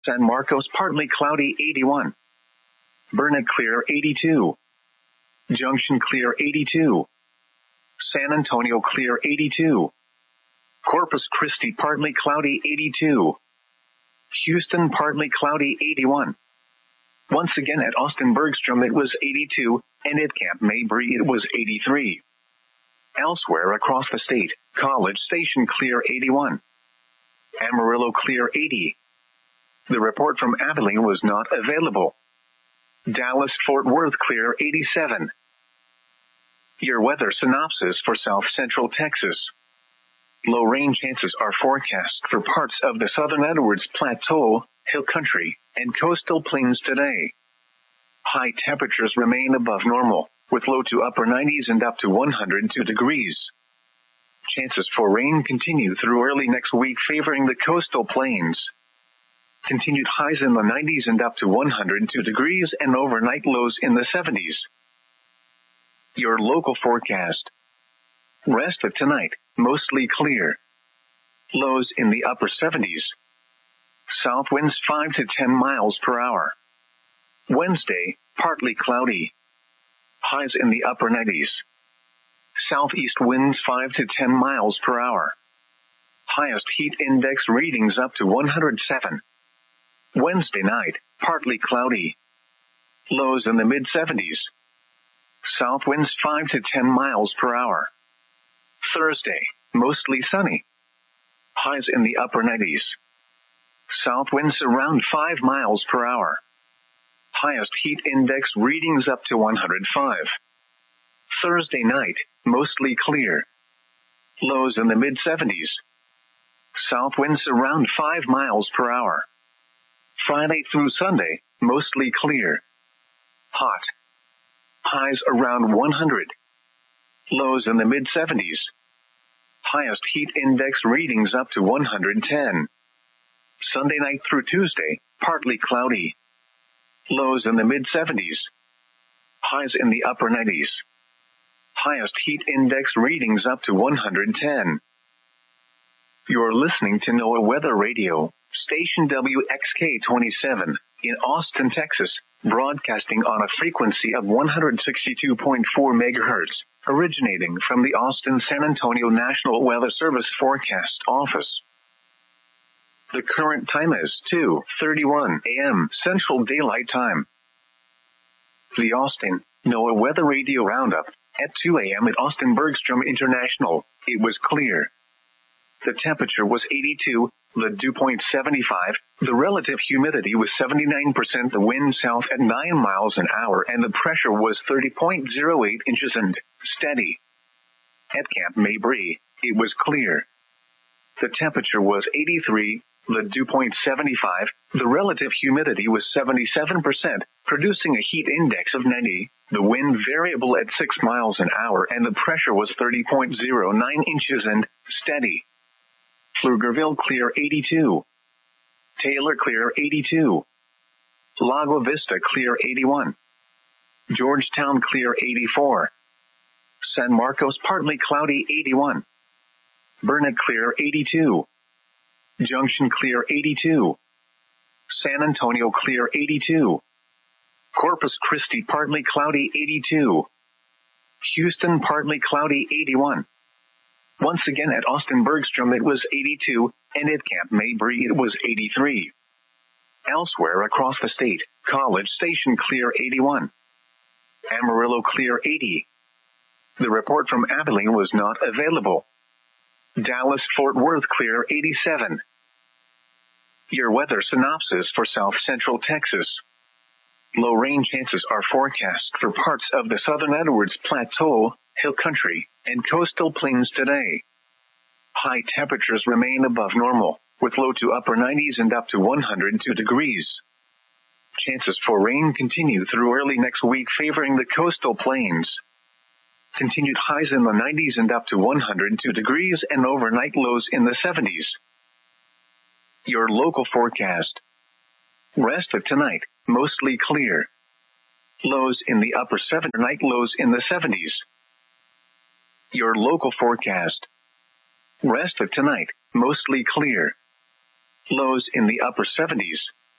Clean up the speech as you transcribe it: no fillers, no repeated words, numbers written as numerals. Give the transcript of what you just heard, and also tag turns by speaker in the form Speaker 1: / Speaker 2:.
Speaker 1: San Marcos partly cloudy 81. Burnet clear 82. Junction clear 82. San Antonio clear 82. Corpus Christi partly cloudy 82. Houston partly cloudy 81. Once again at Austin Bergstrom it was 82, and at Camp Mabry it was 83. Elsewhere across the state, College Station clear 81. Amarillo clear 80. The report from Abilene was not available. Dallas-Fort Worth clear 87. Your weather synopsis for South Central Texas. Low rain chances are forecast for parts of the southern Edwards Plateau, Hill Country, and coastal plains today. High temperatures remain above normal, with low to upper 90s and up to 102 degrees. Chances for rain continue through early next week, favoring the coastal plains. Continued highs in the 90s and up to 102 degrees, and overnight lows in the 70s. Your local forecast. Rest of tonight, mostly clear. Lows in the upper 70s. South winds 5 to 10 miles per hour. Wednesday, partly cloudy. Highs in the upper 90s. Southeast winds 5 to 10 miles per hour. Highest heat index readings up to 107. Wednesday night, partly cloudy. Lows in the mid-70s. South winds 5 to 10 miles per hour. Thursday, mostly sunny. Highs in the upper 90s. South winds around 5 miles per hour. Highest heat index readings up to 105. Thursday night, mostly clear. Lows in the mid-70s. South winds around 5 miles per hour. Friday through Sunday, mostly clear. Hot. Highs around 100. Lows in the mid-70s. Highest heat index readings up to 110. Sunday night through Tuesday, partly cloudy. Lows in the mid-70s. Highs in the upper 90s. Highest heat index readings up to 110. You're listening to NOAA Weather Radio, station WXK-27, in Austin, Texas, broadcasting on a frequency of 162.4 megahertz, originating from the Austin-San Antonio National Weather Service Forecast Office. The current time is 2:31 a.m. Central Daylight Time. The Austin NOAA Weather Radio Roundup. At 2 a.m. at Austin Bergstrom International, it was clear. The temperature was 82, the dew point 75, the relative humidity was 79%, the wind south at 9 miles an hour, and the pressure was 30.08 inches and steady. At Camp Mabry, it was clear. The temperature was 83, the dew point 75, the relative humidity was 77%, producing a heat index of 90, the wind variable at 6 miles an hour, and the pressure was 30.09 inches and steady. Pflugerville clear 82. Taylor clear 82. Lago Vista clear 81. Georgetown clear 84. San Marcos partly cloudy 81. Burnet clear 82. Junction clear 82. San Antonio clear 82. Corpus Christi partly cloudy 82. Houston partly cloudy 81. Once again at Austin Bergstrom it was 82, and at Camp Mabry it was 83. Elsewhere across the state, College Station clear 81. Amarillo clear 80. The report from Abilene was not available. Dallas-Fort Worth clear 87. Your weather synopsis for South Central Texas. Low rain chances are forecast for parts of the southern Edwards Plateau, Hill Country, and coastal plains today. High temperatures remain above normal, with low to upper 90s and up to 102 degrees. Chances for rain continue through early next week, favoring the coastal plains. Continued highs in the 90s and up to 102 degrees, and overnight lows in the 70s. Your local forecast. Rest of tonight, mostly clear. Lows in the upper 70s, night lows in the 70s. Your local forecast. Rest of tonight, mostly clear. Lows in the upper 70s.